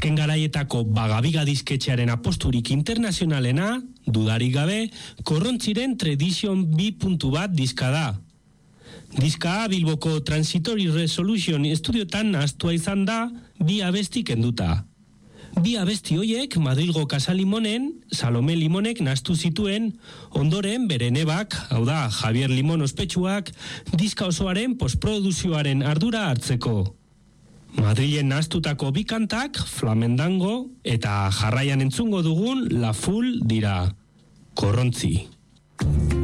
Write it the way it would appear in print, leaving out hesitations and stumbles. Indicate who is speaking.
Speaker 1: azken garaietako Bagabiga disketxearen aposturik internazionalena, dudarik gabe, Korrontziren Tradition 2.1 diska da. Diska Bilboko Transitory Resolution estudiotan nahastua izan da, 2 abesti kenduta. 2 abesti hoiek Madrilgo Casa Limonen, Salome Limonek nahaztu zituen, ondoren bere nebak, hau da Javier Limon ospetsuak, diska osoaren postproduzioaren ardura hartzeko. Madrilen nahaztutako 2 kantak, Flamendango eta jarraian entzungo dugun La Full dira. Korrontzi.